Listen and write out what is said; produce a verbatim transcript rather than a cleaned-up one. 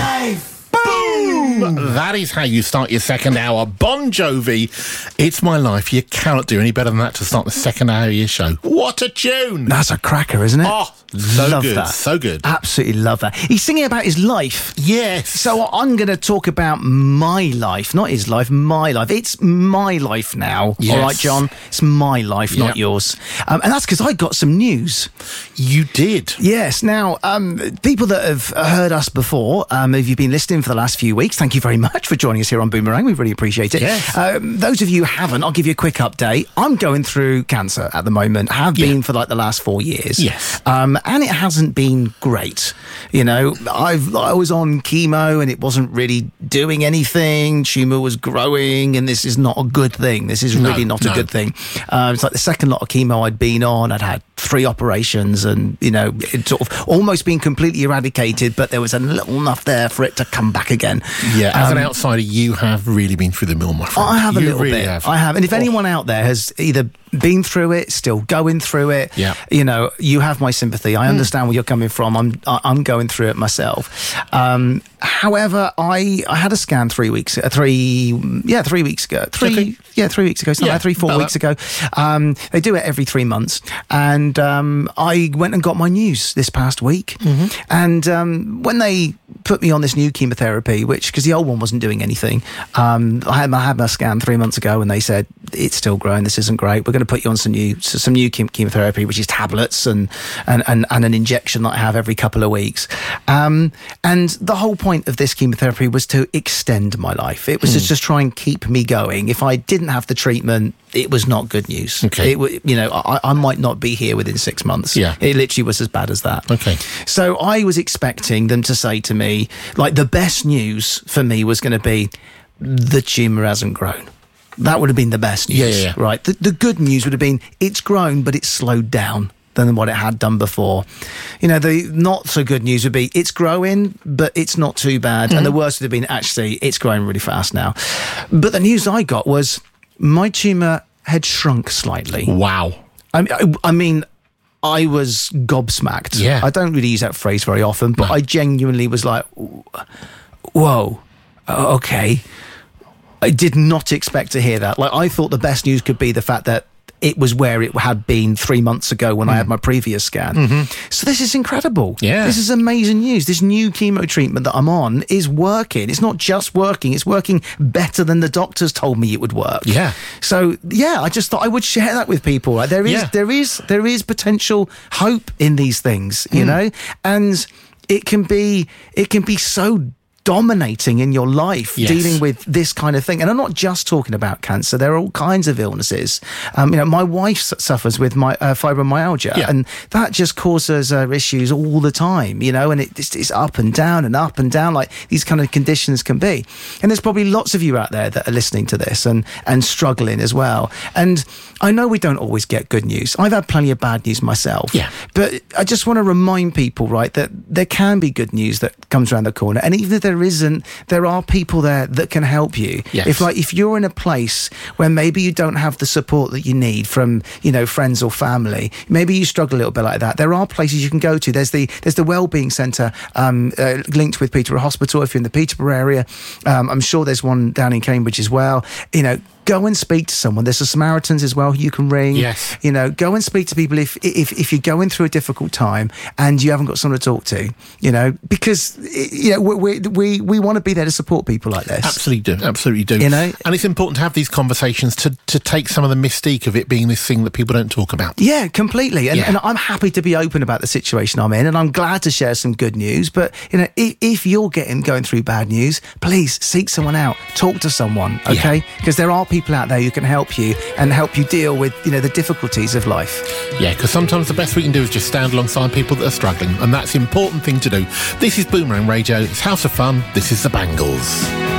life. Boom! That is how you start your second hour. Bon Jovi, It's My Life. You cannot do any better than that to start the second hour of your show. What a tune! That's a cracker, isn't it? Oh, so love good, that. so good. Absolutely love that. He's singing about his life. Yes. So I'm going to talk about my life, not his life, my life. It's my life now. Yes. All right, John? It's my life, Yeah. not yours. Um, and that's because I got some news. You did. Yes. Now, um, people that have heard us before, um, if you've been listening for the last few weeks, thank you very much for joining us here on Boomerang. We really appreciate it. Yes. Um, those of you who haven't, I'll give you a quick update. I'm going through cancer at the moment, have Yeah. been for like the last four years. Yes. Um, and it hasn't been great. You know, I've, I was on chemo and it wasn't really doing anything. Tumour was growing, and this is not a good thing. This is really No, not no. a good thing. Uh, it's like the second lot of chemo I'd been on. I'd had three operations and, you know, it sort of almost been completely eradicated, but there was a little enough there for it to come back again. Yeah, as Um, an outsider, you have really been through the mill, my friend. I have a You little really bit. have. I have. And if Oh. anyone out there has either been through it, still going through it, Yeah. you know, you have my sympathy. I understand where you're coming from. I'm I- I'm going through it myself. Um, however, I I had a scan three weeks, uh, three yeah, three weeks ago, three Okay. yeah, three weeks ago, something Yeah, like three, four about weeks ago. Um, they do it every three months, and um, I went and got my news this past week. Mm-hmm. And um, when they put me on this new chemotherapy, which because the old one wasn't doing anything, um, I had I had my scan three months ago, and they said it's still growing. This isn't great. We're going to put you on some new some new chem- chemotherapy, which is tablets and and, and and an injection that I have every couple of weeks. Um, and the whole point of this chemotherapy was to extend my life. It was Hmm. to just try and keep me going. If I didn't have the treatment, it was not good news. Okay. It, w- you know, I, I might not be here within six months. Yeah. It literally was as bad as that. Okay. So I was expecting them to say to me, like, the best news for me was going to be the tumour hasn't grown. That would have been the best news, Yeah, yeah, yeah. right? The, the good news would have been it's grown, but it's slowed down than what it had done before. You know, the not so good news would be it's growing, but it's not too bad. Mm-hmm. And the worst would have been actually it's growing really fast now. But the news I got was my tumour had shrunk slightly. Wow. I, I, I mean, I was gobsmacked. Yeah. I don't really use that phrase very often, but No. I genuinely was like, whoa, uh, okay. I did not expect to hear that. Like, I thought the best news could be the fact that it was where it had been three months ago when I had my previous scan. So this is incredible. Yeah. This is amazing news. This new chemo treatment that I'm on is working. It's not just working, it's working better than the doctors told me it would work. Yeah. So yeah, I just thought I would share that with people. Like, there is Yeah. there is there is potential hope in these things, you know? And it can be it can be so dominating in your life, Yes. dealing with this kind of thing. And I'm not just talking about cancer. There are all kinds of illnesses. Um, you know, my wife s- suffers with my uh, fibromyalgia, Yeah. and that just causes uh, issues all the time, you know, and it, it's, it's up and down and up and down like these kind of conditions can be. And there's probably lots of you out there that are listening to this and, and struggling as well. And I know we don't always get good news. I've had plenty of bad news myself. Yeah. But I just want to remind people, right, that there can be good news that comes around the corner. And even if there isn't, there are people there that can help you. Yes. If like if you're in a place where maybe you don't have the support that you need from, you know, friends or family, maybe you struggle a little bit like that, there are places you can go to. There's the there's the Wellbeing Centre um, uh, linked with Peterborough Hospital if you're in the Peterborough area. Um, I'm sure there's one down in Cambridge as well. You know, go and speak to someone. There's the Samaritans as well who you can ring. Yes. You know, go and speak to people if if if you're going through a difficult time and you haven't got someone to talk to. You know, because you know we we we want to be there to support people like this. Absolutely do. Absolutely do. You know? And it's important to have these conversations to, to take some of the mystique of it being this thing that people don't talk about. Yeah, completely. And, Yeah. and I'm happy to be open about the situation I'm in, and I'm glad to share some good news. But you know, if, if you're getting going through bad news, please seek someone out, talk to someone, okay? Because there are people out there who can help you and help you deal with you know the difficulties of life. Yeah, because sometimes the best we can do is just stand alongside people that are struggling, and that's the important thing to do. This is Boomerang Radio. It's House of Fun. This is the Bangles.